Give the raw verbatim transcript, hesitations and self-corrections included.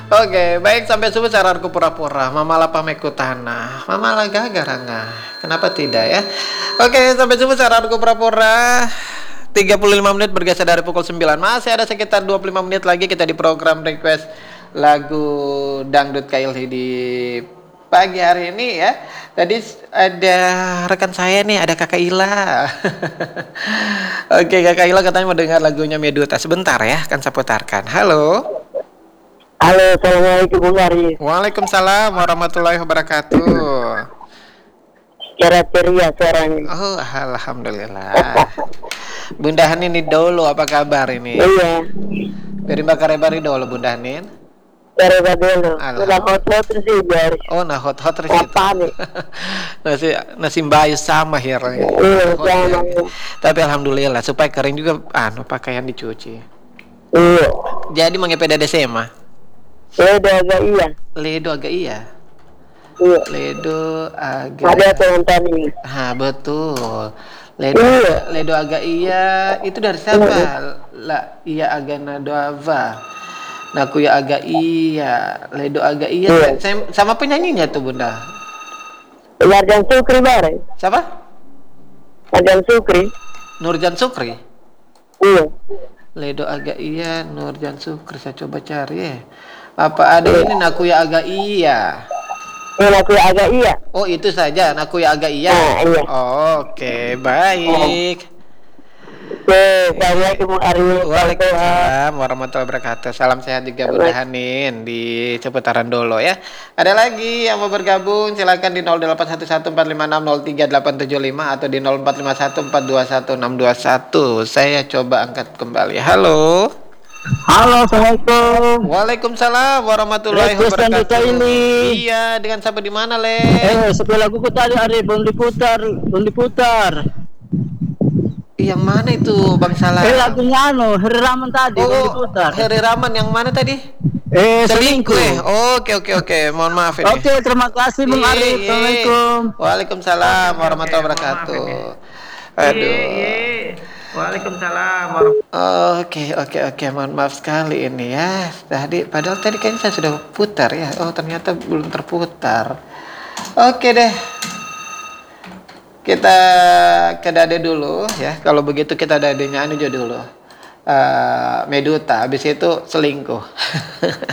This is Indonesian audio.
Oke, baik sampai subuh saranku pura-pura. Mama la pameku tanah. Mama la gagaranga. Kenapa tidak ya? Oke, sampai subuh saranku pura-pura. tiga puluh lima menit bergeser dari pukul sembilan. Masih ada sekitar dua puluh lima menit lagi kita di program request lagu dangdut Kailhi di pagi hari ini ya. Tadi ada rekan saya nih, ada Kakak Ila. Oke, Kakak Ila katanya mau dengar lagunya Meduta. Sebentar ya, akan saya putarkan. Halo. Halo, assalamualaikum Bung Ari. Waalaikumsalam warahmatullahi wabarakatuh. Kira ceria suaranya. Oh, alhamdulillah. Bunda Hanin ini dulu, apa kabar ini? Iya. Dari bakar bari dulu Bunda Hanin. Kira dulu. Alah. Udah hot-hot sih biar. Oh, nah hot hot terus itu. Apa nih? nasi nasi mbayu sama hirnya. Iya, Hot sama. ya. Tapi alhamdulillah supaya kering juga anu pakaian dicuci. Iya. Jadi mengepeda D S M A. Ledo agak iya. Ledo agak iya. Iya. Ledo agak. Ada penonton ini. Ah, betul. Ledo, Iya. Ledo agak iya. Itu dari siapa? La iya agak nadoava. Naku ya agak iya. Ledo agak iya. Iya. Saya- Sama penyanyinya tuh Bunda. Marjan Sukri bare. Siapa? Marjan Sukri. Nurjan Sukri. Iya. Ledo agak iya, Nurjan Sukri. Saya coba cari ya. Apa ada ini Naku ya agak iya. Ini aku agak iya. Oh itu saja, Naku ya agak iya. Nah, iya. Oke, baik. Oke, assalamualaikum Bung Ari. Waalaikumsalam warahmatullahi wabarakatuh. Salam sehat juga Bunda Hanin di seputaran Dolo ya. Ada lagi yang mau bergabung silakan di nol delapan satu satu empat lima enam nol tiga delapan tujuh lima atau di nol empat lima satu empat dua satu enam dua satu. Saya coba angkat kembali. Halo. Halo, assalamualaikum. Waalaikumsalam warahmatullahi Request dangdut wabarakatuh. ini. Iya, dengan siapa di mana, Le? Eh, setelah lagu ku tadi Ari belum diputar, belum diputar. Yang mana itu, Bang Salam? Eh, lagunya anu, Heri Raman tadi belum Oh, diputar. Heri Raman yang mana tadi? Eh, Selingkuh. selingkuh. eh? Oke, oke, oke. Mohon maaf ini. Oke, terima kasih Bung Iya, Ari. iya. Assalamualaikum. Waalaikumsalam warahmatullahi wabarakatuh. Aduh. Waalaikumsalam. Oke, oke, oke. Mohon maaf sekali ini ya. Tadi, padahal tadi kayaknya saya sudah putar ya. Oh, ternyata belum terputar. Oke deh. Kita ke Dade dulu ya. Kalau begitu kita dadenya anu aja dulu. Eh, Meduta. Habis itu selingkuh.